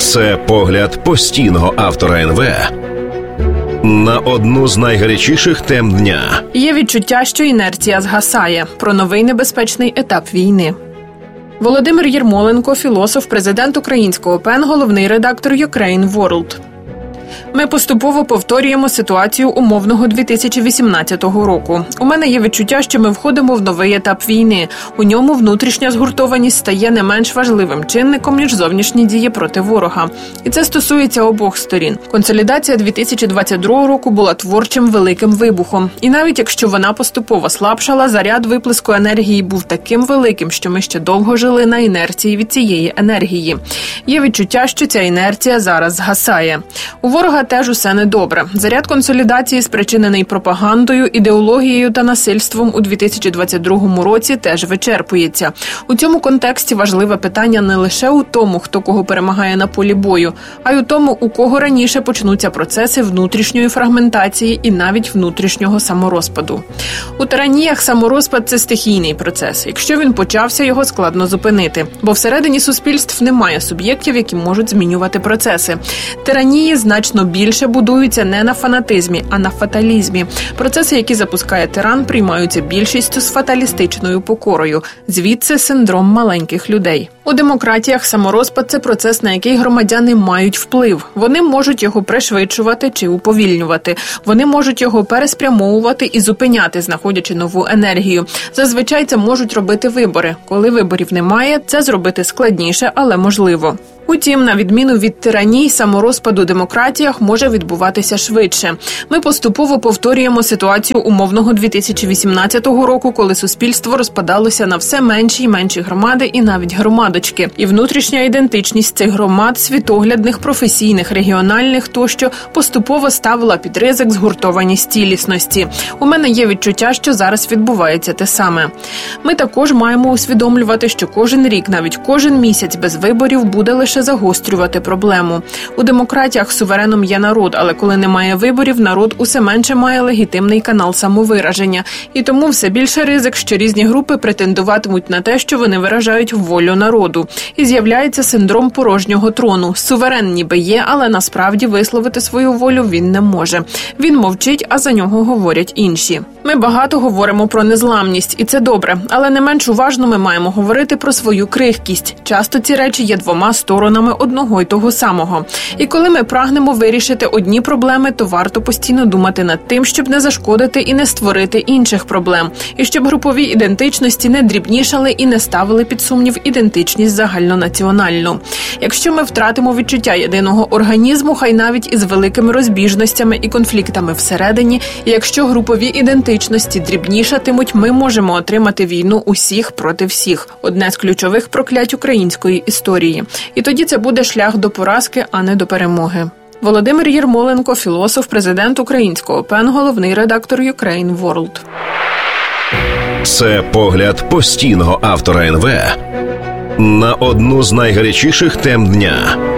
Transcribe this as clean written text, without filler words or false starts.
Це погляд постійного автора НВ на одну з найгарячіших тем дня. Є відчуття, що інерція згасає. Про новий небезпечний етап війни. Володимир Єрмоленко, філософ, президент Українського ПЕН, головний редактор Ukraine World. Ми поступово повторюємо ситуацію умовного 2018 року. У мене є відчуття, що ми входимо в новий етап війни. У ньому внутрішня згуртованість стає не менш важливим чинником, ніж зовнішні дії проти ворога. І це стосується обох сторін. Консолідація 2022 року була творчим великим вибухом. І навіть якщо вона поступово слабшала, заряд виплеску енергії був таким великим, що ми ще довго жили на інерції від цієї енергії. Є відчуття, що ця інерція зараз згасає. У ворога теж усе недобре. Заряд консолідації, спричинений пропагандою, ідеологією та насильством у 2022 році, теж вичерпується. У цьому контексті важливе питання не лише у тому, хто кого перемагає на полі бою, а й у тому, у кого раніше почнуться процеси внутрішньої фрагментації і навіть внутрішнього саморозпаду. У тираніях саморозпад – це стихійний процес. Якщо він почався, його складно зупинити. Бо всередині суспільств немає суб'єктів, які можуть змінювати процеси. Тиранії значно більше будуються не на фанатизмі, а на фаталізмі. Процеси, які запускає тиран, приймаються більшістю з фаталістичною покорою. Звідси синдром маленьких людей. У демократіях саморозпад – це процес, на який громадяни мають вплив. Вони можуть його пришвидшувати чи уповільнювати. Вони можуть його переспрямовувати і зупиняти, знаходячи нову енергію. Зазвичай це можуть робити вибори. Коли виборів немає, це зробити складніше, але можливо. Утім, на відміну від тираній, саморозпад у демократіях може відбуватися швидше. Ми поступово повторюємо ситуацію умовного 2018 року, коли суспільство розпадалося на все менші й менші громади і навіть громадочки. І внутрішня ідентичність цих громад, світоглядних, професійних, регіональних тощо, поступово ставила під ризик згуртованість цілісності. У мене є відчуття, що зараз відбувається те саме. Ми також маємо усвідомлювати, що кожен рік, навіть кожен місяць без виборів буде лише загострювати проблему. У демократіях сувереном є народ, але коли немає виборів, народ усе менше має легітимний канал самовираження. І тому все більше ризик, що різні групи претендуватимуть на те, що вони виражають волю народу. І з'являється синдром порожнього трону. Суверен ніби є, але насправді висловити свою волю він не може. Він мовчить, а за нього говорять інші. Ми багато говоримо про незламність, і це добре. Але не менш уважно ми маємо говорити про свою крихкість. Часто ці речі є двома сторонами одного й того самого. І коли ми прагнемо вирішити одні проблеми, то варто постійно думати над тим, щоб не зашкодити і не створити інших проблем. І щоб групові ідентичності не дрібнішали і не ставили під сумнів ідентичність загальнонаціональну. Якщо ми втратимо відчуття єдиного організму, хай навіть із великими розбіжностями і конфліктами всередині, і якщо групові ідентичності дрібнішатимуть, ми можемо отримати війну усіх проти всіх. Одне з ключових проклять української історії. І тоді це буде шлях до поразки, а не до перемоги. Володимир Єрмоленко, філософ, президент Українського ПЕН, головний редактор Ukraine World. Це погляд постійного автора НВ на одну з найгарячіших тем дня.